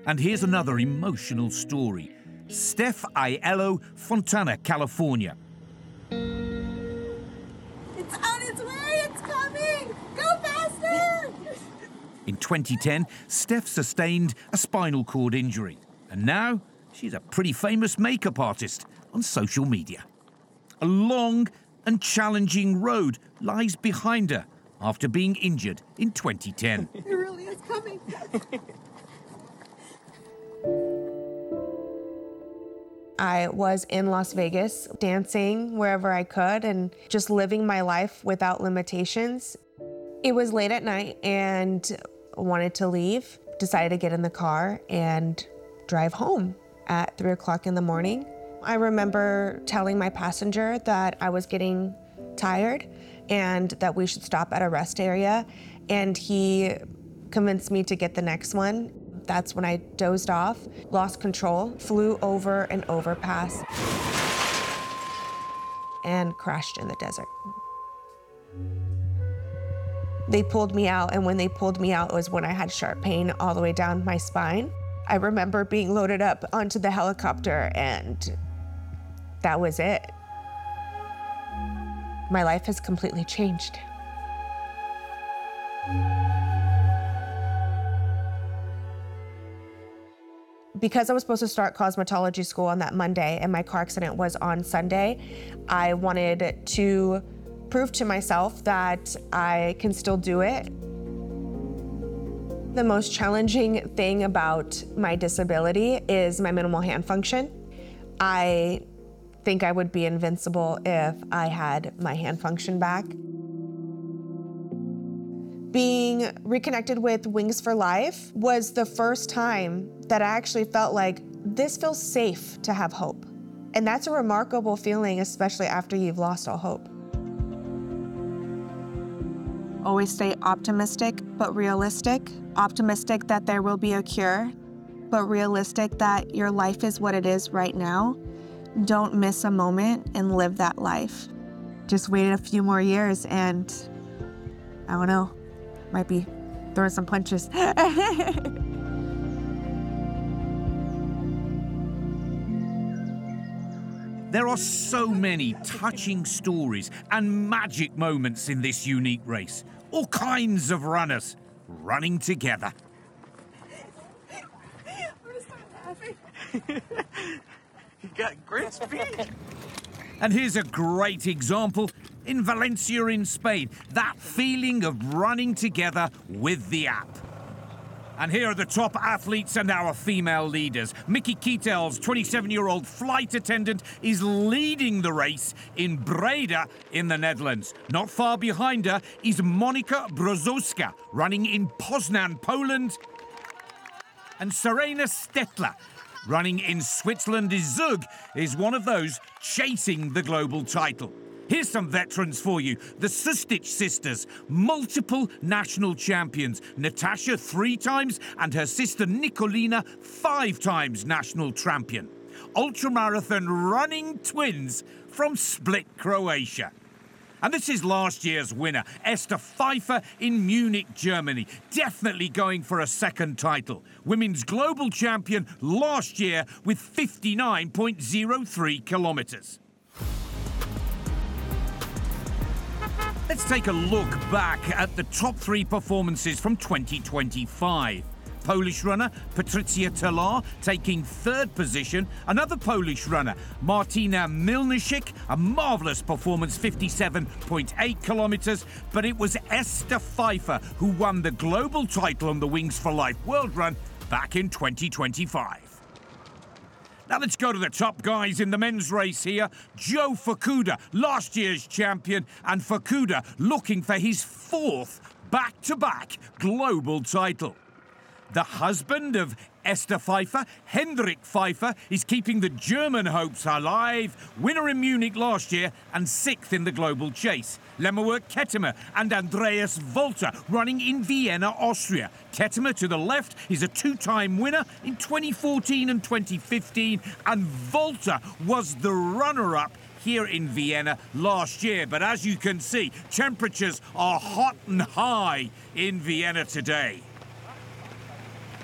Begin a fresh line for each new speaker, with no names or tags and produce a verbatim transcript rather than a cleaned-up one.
And here's another emotional story. Steph Aiello, Fontana, California.
It's on its way! It's coming! Go faster!
In twenty ten, Steph sustained a spinal cord injury. And now, she's a pretty famous makeup artist on social media. A long and challenging road lies behind her after being injured in twenty ten.
It really is coming.
I was in Las Vegas dancing wherever I could and just living my life without limitations. It was late at night and wanted to leave. Decided to get in the car and drive home at three o'clock in the morning. I remember telling my passenger that I was getting tired and that we should stop at a rest area, and he convinced me to get the next one. That's when I dozed off, lost control, flew over an overpass, and crashed in the desert. They pulled me out, and when they pulled me out, it was when I had sharp pain all the way down my spine. I remember being loaded up onto the helicopter, and that was it. My life has completely changed. Because I was supposed to start cosmetology school on that Monday and my car accident was on Sunday, I wanted to prove to myself that I can still do it. The most challenging thing about my disability is my minimal hand function. I think I would be invincible if I had my hand function back. Being reconnected with Wings for Life was the first time that I actually felt like this feels safe to have hope. And that's a remarkable feeling, especially after you've lost all hope. Always stay optimistic, but realistic. Optimistic that there will be a cure, but realistic that your life is what it is right now. Don't miss a moment and live that life. Just wait a few more years and I don't know, might be throwing some punches.
There are so many touching stories and magic moments in this unique race. All kinds of runners running together.
I'm gonna start laughing.
You got great speed.
And here's a great example in Valencia in Spain. That feeling of running together with the app. And here are the top athletes and our female leaders. Mickey Kietels, twenty-seven-year-old flight attendant, is leading the race in Breda in the Netherlands. Not far behind her is Monika Brozowska, running in Poznan, Poland. And Serena Stetler, running in Switzerland. Zug is one of those chasing the global title. Here's some veterans for you. The Sustic sisters, multiple national champions. Natasha three times and her sister Nikolina five times national champion. Ultramarathon running twins from Split, Croatia. And this is last year's winner, Esther Pfeiffer in Munich, Germany. Definitely going for a second title. Women's global champion last year with fifty-nine point zero three kilometres. Let's take a look back at the top three performances from twenty twenty-five. Polish runner Patrycja Talar taking third position. Another Polish runner, Martina Milnicik, a marvellous performance, fifty-seven point eight kilometres. But it was Esther Pfeiffer who won the global title on the Wings for Life World Run back in twenty twenty-five. Now let's go to the top guys in the men's race here. Joe Fukuda, last year's champion, and Fukuda looking for his fourth back-to-back global title. The husband of Esther Pfeiffer, Hendrik Pfeiffer, is keeping the German hopes alive. Winner in Munich last year and sixth in the global chase. Lemuel Kettemer and Andreas Volter running in Vienna, Austria. Kettemer to the left is a two-time winner in twenty fourteen and twenty fifteen, and Volter was the runner-up here in Vienna last year. But as you can see, temperatures are hot and high in Vienna today.